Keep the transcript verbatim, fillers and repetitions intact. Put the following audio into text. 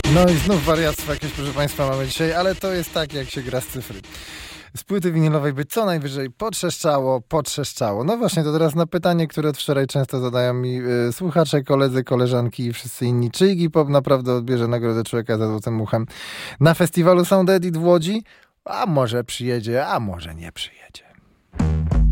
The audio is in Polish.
No i znów wariactwo jakieś, proszę Państwa, mamy dzisiaj, ale to jest tak, jak się gra z cyfry. Z płyty winylowej by co najwyżej potrzeszczało, potrzeszczało. No właśnie, to teraz na pytanie, które od wczoraj często zadają mi y, słuchacze, koledzy, koleżanki i wszyscy inni. Czy Iggy Pop naprawdę odbierze nagrodę Człowieka za złotym uchem na festiwalu Sound Edit w Łodzi? A może przyjedzie, a może nie przyjedzie.